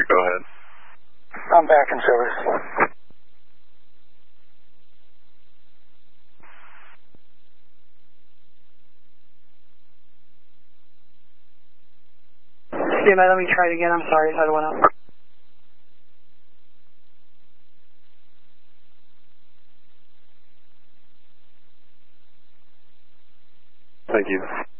go ahead. I'm back in service. Yeah, let me try it again. I'm sorry, I went up. Thank you.